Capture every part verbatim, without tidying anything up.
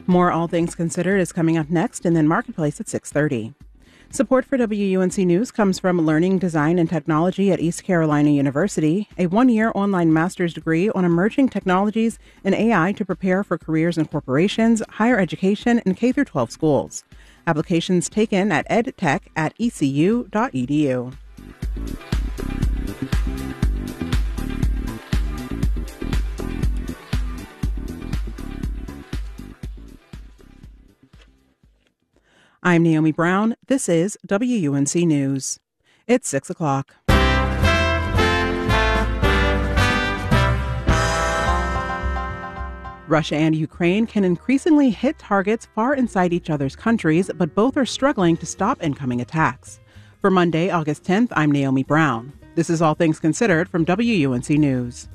More All Things Considered is coming up next, and then Marketplace at six thirty. Support for W U N C News comes from Learning, Design, and Technology at East Carolina University, a one-year online master's degree on emerging technologies and A I to prepare for careers in corporations, higher education, and K through twelve schools. Applications taken at edtech at e c u dot e d u. I'm Naomi Brown. This is W U N C News. It's six o'clock. Russia and Ukraine can increasingly hit targets far inside each other's countries, but both are struggling to stop incoming attacks. For Monday, August tenth, I'm Naomi Brown. This is All Things Considered from W U N C News.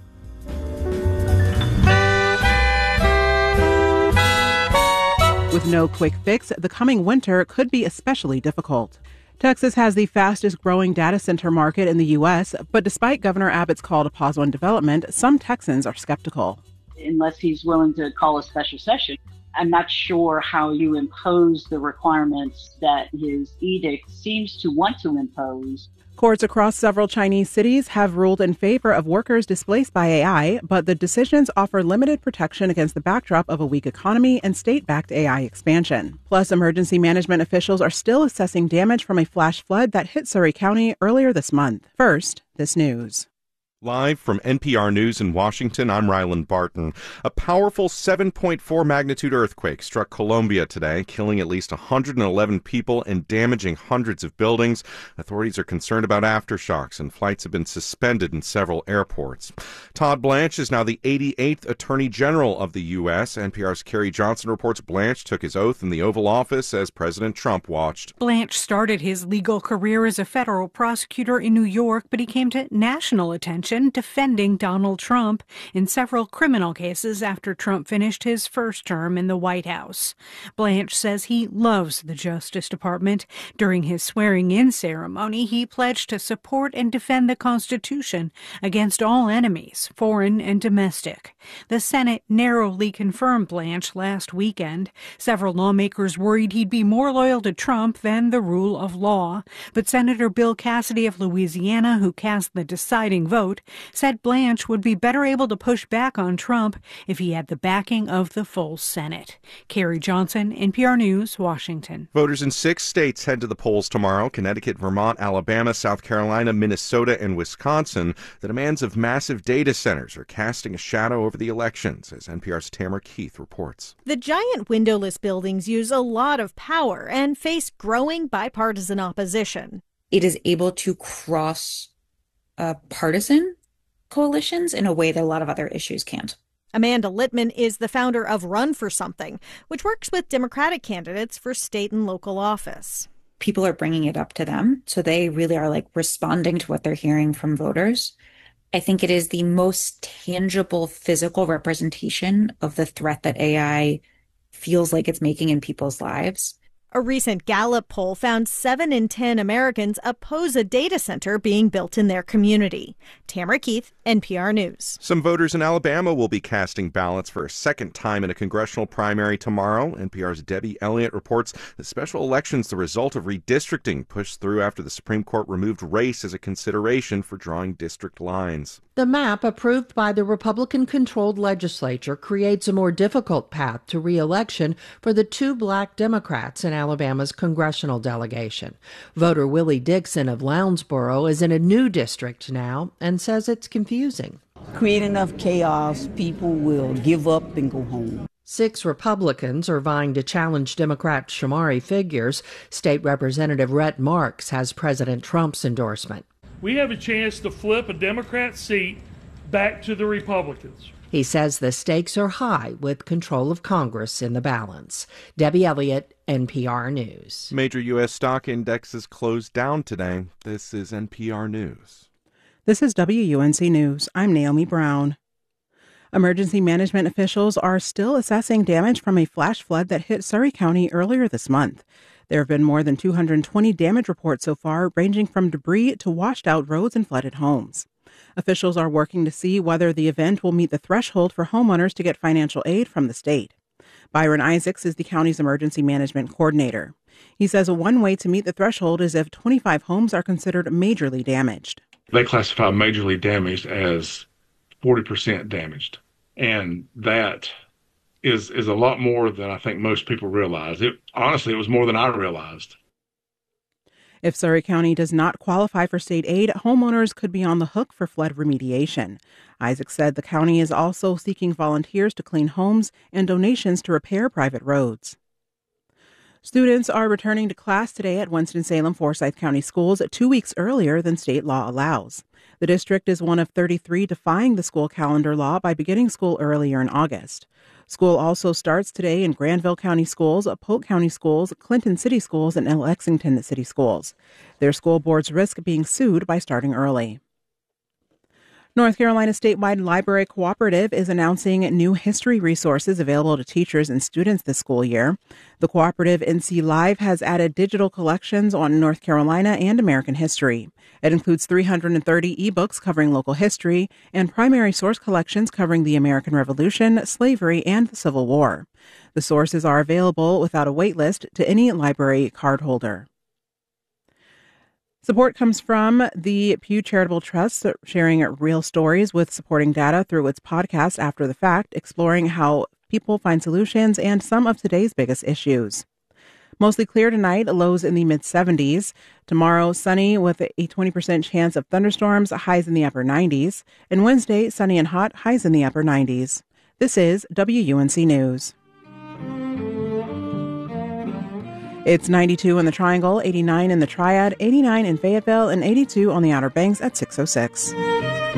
With no quick fix, the coming winter could be especially difficult. Texas has the fastest growing data center market in the U S, but despite Governor Abbott's call to pause on development, some Texans are skeptical. Unless he's willing to call a special session, I'm not sure how you impose the requirements that his edict seems to want to impose. Courts across several Chinese cities have ruled in favor of workers displaced by A I, but the decisions offer limited protection against the backdrop of a weak economy and state-backed A I expansion. Plus, emergency management officials are still assessing damage from a flash flood that hit Surry County earlier this month. First, this news. Live from N P R News in Washington, I'm Ryland Barton. A powerful seven point four magnitude earthquake struck Colombia today, killing at least one hundred eleven people and damaging hundreds of buildings. Authorities are concerned about aftershocks, and flights have been suspended in several airports. Todd Blanche is now the eighty-eighth Attorney General of the U S N P R's Kerry Johnson reports Blanche took his oath in the Oval Office as President Trump watched. Blanche started his legal career as a federal prosecutor in New York, but he came to national attention defending Donald Trump in several criminal cases after Trump finished his first term in the White House. Blanche says he loves the Justice Department. During his swearing-in ceremony, he pledged to support and defend the Constitution against all enemies, foreign and domestic. The Senate narrowly confirmed Blanche last weekend. Several lawmakers worried he'd be more loyal to Trump than the rule of law. But Senator Bill Cassidy of Louisiana, who cast the deciding vote, said Blanche would be better able to push back on Trump if he had the backing of the full Senate. Kerry Johnson, N P R News, Washington. Voters in six states head to the polls tomorrow: Connecticut, Vermont, Alabama, South Carolina, Minnesota, and Wisconsin. The demands of massive data centers are casting a shadow over the elections, as N P R's Tamara Keith reports. The giant windowless buildings use a lot of power and face growing bipartisan opposition. It is able to cross uh, partisan coalitions in a way that a lot of other issues can't. Amanda Littman is the founder of Run for Something, which works with Democratic candidates for state and local office. People are bringing it up to them, so they really are like responding to what they're hearing from voters. I think it is the most tangible physical representation of the threat that A I feels like it's making in people's lives. A recent Gallup poll found seven in ten Americans oppose a data center being built in their community. Tamara Keith, N P R News. Some voters in Alabama will be casting ballots for a second time in a congressional primary tomorrow. N P R's Debbie Elliott reports the special election's the result of redistricting pushed through after the Supreme Court removed race as a consideration for drawing district lines. The map approved by the Republican-controlled legislature creates a more difficult path to re-election for the two black Democrats in Alabama's congressional delegation. Voter Willie Dixon of Lounsboro is in a new district now and says it's confusing. Create enough chaos, people will give up and go home. Six Republicans are vying to challenge Democrat Shamari figures. State Representative Rhett Marks has President Trump's endorsement. We have a chance to flip a Democrat seat back to the Republicans. He says the stakes are high with control of Congress in the balance. Debbie Elliott, N P R News. Major U S stock indexes closed down today. This is N P R News. This is W U N C News. I'm Naomi Brown. Emergency management officials are still assessing damage from a flash flood that hit Surry County earlier this month. There have been more than two hundred twenty damage reports so far, ranging from debris to washed-out roads and flooded homes. Officials are working to see whether the event will meet the threshold for homeowners to get financial aid from the state. Byron Isaacs is the county's emergency management coordinator. He says one way to meet the threshold is if twenty-five homes are considered majorly damaged. They classify majorly damaged as forty percent damaged. And that is is a lot more than I think most people realize. It, honestly, it was more than I realized. If Surry County does not qualify for state aid, homeowners could be on the hook for flood remediation. Isaac said the county is also seeking volunteers to clean homes and donations to repair private roads. Students are returning to class today at Winston-Salem Forsyth County Schools two weeks earlier than state law allows. The district is one of thirty-three defying the school calendar law by beginning school earlier in August. School also starts today in Granville County Schools, Polk County Schools, Clinton City Schools, and Lexington City Schools. Their school boards risk being sued by starting early. North Carolina Statewide Library Cooperative is announcing new history resources available to teachers and students this school year. The cooperative N C Live has added digital collections on North Carolina and American history. It includes three hundred thirty ebooks covering local history and primary source collections covering the American Revolution, slavery, and the Civil War. The sources are available without a wait list to any library cardholder. Support comes from the Pew Charitable Trust, sharing real stories with supporting data through its podcast After the Fact, exploring how people find solutions and some of today's biggest issues. Mostly clear tonight, lows in the mid seventies. Tomorrow, sunny with a twenty percent chance of thunderstorms, highs in the upper nineties. And Wednesday, sunny and hot, highs in the upper nineties. This is W U N C News. It's ninety-two in the Triangle, eighty-nine in the Triad, eighty-nine in Fayetteville, and eighty-two on the Outer Banks at six oh six.